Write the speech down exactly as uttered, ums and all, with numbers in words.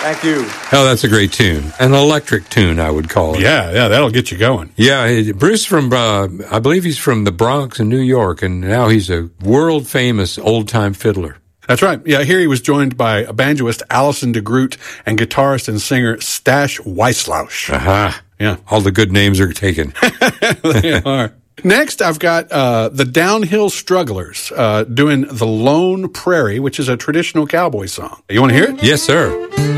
Thank you. Oh, that's a great tune. An electric tune, I would call it. Yeah, yeah, that'll get you going. Yeah, Bruce from, uh, I believe he's from the Bronx in New York, and now he's a world-famous old-time fiddler. That's right. Yeah, here he was joined by banjoist Alison DeGroot and guitarist and singer Stash Weislausch. Aha. Yeah. All the good names are taken. They are. Next, I've got uh, the Downhill Strugglers uh, doing The Lone Prairie, which is a traditional cowboy song. You want to hear it? Yes, sir.